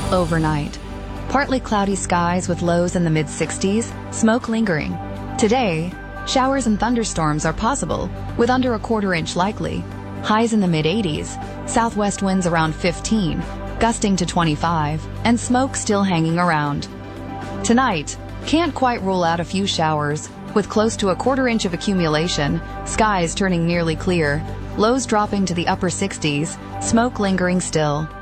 Overnight. Partly cloudy skies with lows in the mid-60s, smoke lingering. Today, showers and thunderstorms are possible, with under a quarter-inch likely. Highs in the mid-80s, southwest winds around 15, gusting to 25, and smoke still hanging around. Tonight, can't quite rule out a few showers, with close to a quarter-inch of accumulation, skies turning nearly clear, lows dropping to the upper 60s, smoke lingering still.